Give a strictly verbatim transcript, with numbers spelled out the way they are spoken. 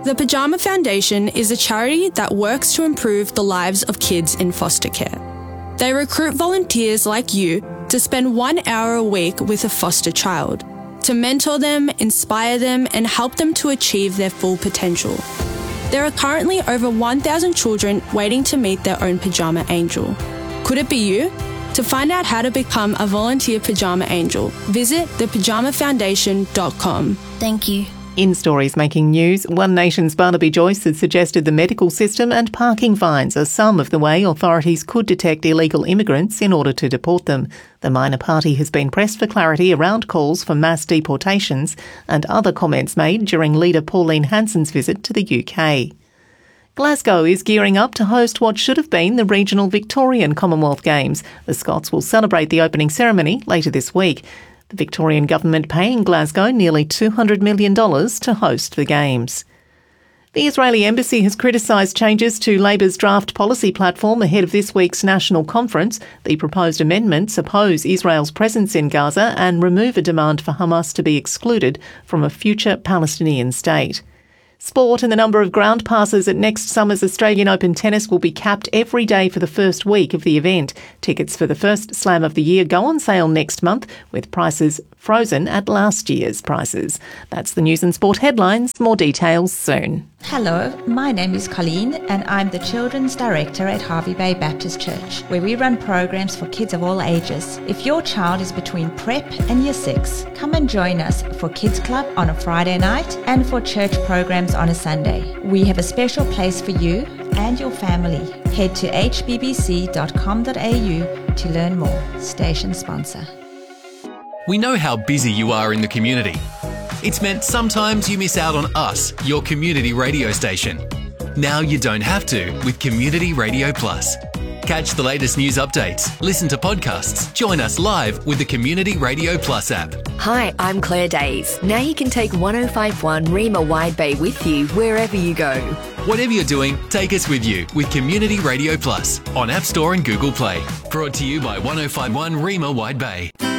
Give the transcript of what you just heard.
The Pyjama Foundation is a charity that works to improve the lives of kids in foster care. They recruit volunteers like you to spend one hour a week with a foster child, to mentor them, inspire them, and help them to achieve their full potential. There are currently over one thousand children waiting to meet their own pyjama angel. Could it be you? To find out how to become a volunteer pyjama angel, visit the pyjama foundation dot com. Thank you. In stories making news, One Nation's Barnaby Joyce has suggested the medical system and parking fines are some of the way authorities could detect illegal immigrants in order to deport them. The minor party has been pressed for clarity around calls for mass deportations and other comments made during leader Pauline Hanson's visit to the U K. Glasgow is gearing up to host what should have been the regional Victorian Commonwealth Games. The Scots will celebrate the opening ceremony later this week. The Victorian government paying Glasgow nearly two hundred million dollars to host the Games. The Israeli embassy has criticised changes to Labour's draft policy platform ahead of this week's national conference. The proposed amendments oppose Israel's presence in Gaza and remove a demand for Hamas to be excluded from a future Palestinian state. Sport and the number of ground passes at next summer's Australian Open tennis will be capped every day for the first week of the event. Tickets for the first slam of the year go on sale next month, with prices frozen at last year's prices. That's the news and sport headlines. More details soon. Hello, my name is Colleen and I'm the Children's Director at Hervey Bay Baptist Church, where we run programs for kids of all ages. If your child is between prep and year six, come and join us for Kids Club on a Friday night and for church programs on a Sunday. We have a special place for you and your family. Head to h b b c dot com dot a u to learn more. Station sponsor. We know how busy you are in the community. It's meant sometimes you miss out on us, your community radio station. Now you don't have to with Community Radio Plus. Catch the latest news updates, listen to podcasts, join us live with the Community Radio Plus app. Hi, I'm Claire Days. Now you can take one oh five point one Rima Wide Bay with you wherever you go. Whatever you're doing, take us with you with Community Radio Plus on App Store and Google Play. Brought to you by one oh five point one Rima Wide Bay.